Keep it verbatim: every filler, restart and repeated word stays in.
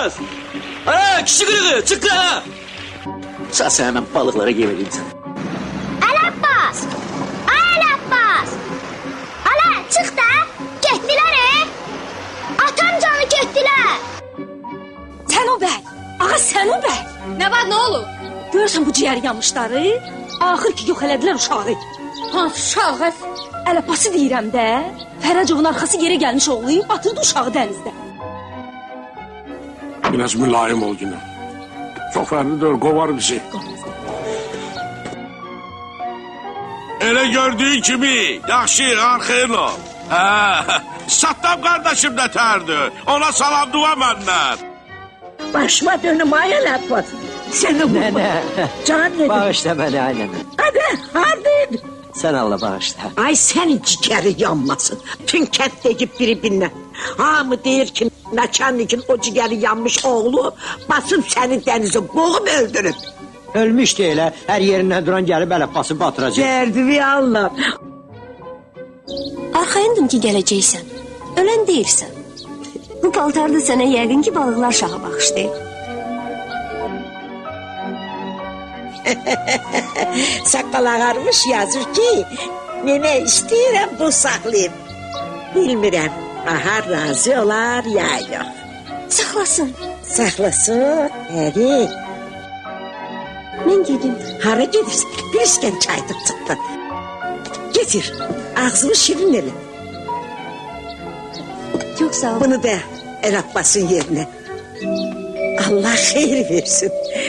Abbas! Ana kişi kırığı çık lan! Sağsa hemen balıklara yem edeyim sana. Əl Abbas! Ay Əl Abbas! Ala çıx da! Getdilər e! Atamcanı getdilər! Sən o bəy! Ağa sən o bəy! Nə var, nə olur? Görürsən bu ciyər yanmışları? Axır ki yox elədilər uşağı. Hansı uşağı? Əl Abbası deyirəm də. Fərəcovun arxası yerə gəlmiş oğlu batırdı uşağı dənizdə. Biraz mülayim ol yine. Çok fərlidir, kovar bizi. Elə gördüğün kimi, yaxşı, arxayın ol. Hə, Sattam qardaşım da tərdir. Ona salam dua məndən. Başıma dönüm ay Əl Abbas. Seni Nene. Can yedim. Bağışla beni aynen. Hadi hadi. Sen Allah bağışla. Ay senin cigeri yanmasın. Tüm kent deyip biri binle. Hamı deyir ki Naçannikin o cigeri yanmış oğlu basıp seni denize boğup öldürüp. Ölmüş değil ha. Her yerinden duran gelip Əl Abbası batıracak. Derdi Allah. Arxayındım ki gələcəksən. Ölən deyilsən. Bu paltarda sənə yəqin ki balıqlar şaha baxışlayıb. Sakal ağarmış yazır ki nene istəyirəm bu saxlayayım. Bilmirəm. Bahar razı olar ya yok. Saxlasın. Saxlasın. Hadi. Mən gedim. Hara gedirsin? Bir isken çaydık çıktı. Getir. Ağzını şirin ele. Çok sağ ol. Bunu da Əl Abbas'ın yerine. Allah xeyir versin.